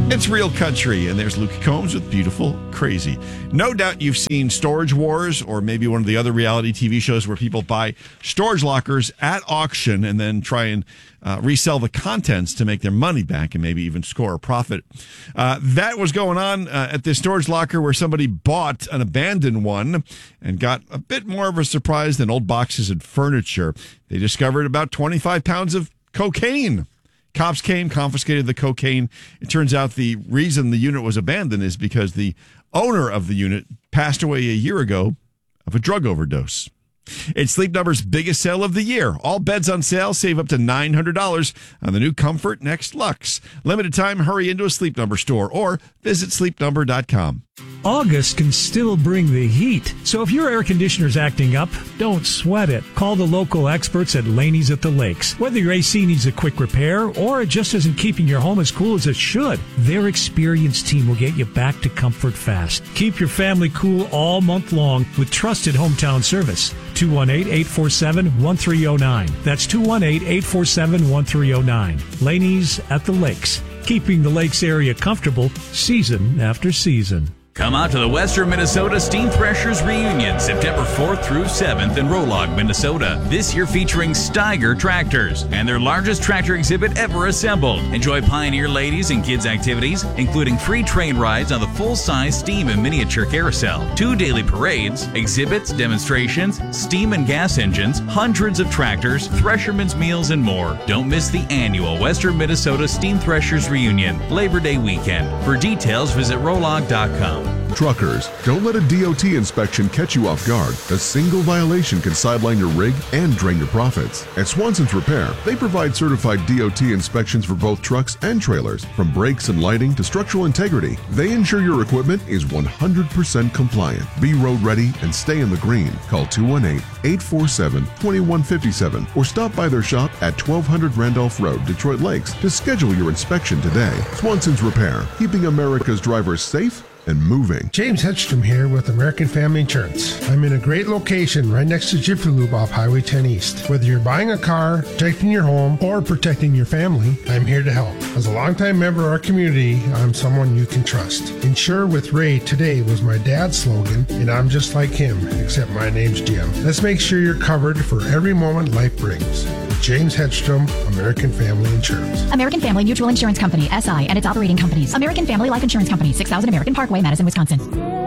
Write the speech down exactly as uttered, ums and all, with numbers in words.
It's Real Country, and there's Luke Combs with Beautiful Crazy. No doubt you've seen Storage Wars or maybe one of the other reality T V shows where people buy storage lockers at auction and then try and uh, resell the contents to make their money back and maybe even score a profit. Uh, that was going on uh, at this storage locker where somebody bought an abandoned one and got a bit more of a surprise than old boxes and furniture. They discovered about twenty-five pounds of cocaine. Cops came, confiscated the cocaine. It turns out the reason the unit was abandoned is because the owner of the unit passed away a year ago of a drug overdose. It's Sleep Number's biggest sale of the year. All beds on sale. Save up to nine hundred dollars on the new Comfort Next Luxe. Limited time, hurry into a Sleep Number store or visit sleep number dot com. August can still bring the heat, so if your air conditioner's acting up, don't sweat it. Call the local experts at Laney's at the Lakes. Whether your A C needs a quick repair or it just isn't keeping your home as cool as it should, their experienced team will get you back to comfort fast. Keep your family cool all month long with trusted hometown service. two one eight, eight four seven, one three zero nine. That's two one eight, eight four seven, one three zero nine. Laney's at the Lakes, keeping the Lakes area comfortable season after season. Come out to the Western Minnesota Steam Threshers Reunion, September fourth through seventh in Rolog, Minnesota. This year featuring Steiger tractors and their largest tractor exhibit ever assembled. Enjoy Pioneer ladies and kids activities, including free train rides on the full-size steam and miniature carousel, two daily parades, exhibits, demonstrations, steam and gas engines, hundreds of tractors, threshermen's meals, and more. Don't miss the annual Western Minnesota Steam Threshers Reunion, Labor Day weekend. For details, visit rolog dot com. Truckers, don't let a D O T inspection catch you off guard. A single violation can sideline your rig and drain your profits. At Swanson's Repair, they provide certified D O T inspections for both trucks and trailers. From brakes and lighting to structural integrity, they ensure your equipment is one hundred percent compliant. Be road ready and stay in the green. Call two one eight, eight four seven, two one five seven or stop by their shop at twelve hundred Randolph Road, Detroit Lakes to schedule your inspection today. Swanson's Repair, keeping America's drivers safe and moving. James Hedstrom here with American Family Insurance. I'm in a great location right next to Jiffy Lube off Highway ten East. Whether you're buying a car, protecting your home, or protecting your family, I'm here to help. As a longtime member of our community, I'm someone you can trust. Insure with Ray today was my dad's slogan, and I'm just like him, except my name's Jim. Let's make sure you're covered for every moment life brings. James Hedstrom, American Family Insurance. American Family Mutual Insurance Company, S I, and its operating companies. American Family Life Insurance Company, six thousand American Parkway, Madison, Wisconsin.